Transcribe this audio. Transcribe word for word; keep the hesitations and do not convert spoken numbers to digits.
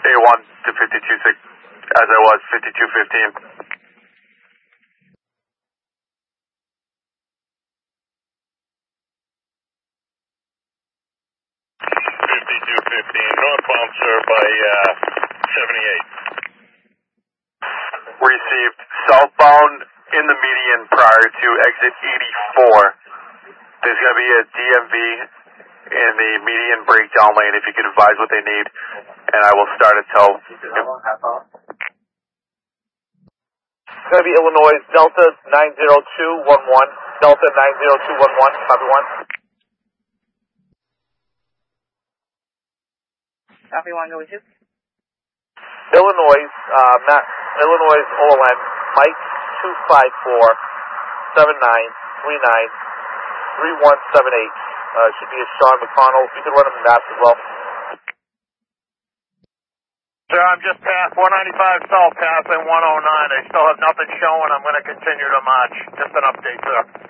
A one to fifty-two six, as I was, fifty-two fifteen. fifty-two fifteen, northbound, sir, by uh, seventy-eight. Received southbound in the median prior to exit eighty-four. There's going to be a D M V in the median breakdown lane if you could advise what they need, and I will start a tow. It's going to be Illinois Delta nine zero two one one, Delta nine zero two one one, copy one. Copy one, go with you. Illinois, uh, Matt, Illinois O L N, Mike two five four seven nine three nine three one seven eight. Uh, should be a Sean McConnell. You can run him in maps as well. Sir, I'm just past one ninety-five south, passing one oh nine. I still have nothing showing. I'm going to continue to march. Just an update, sir.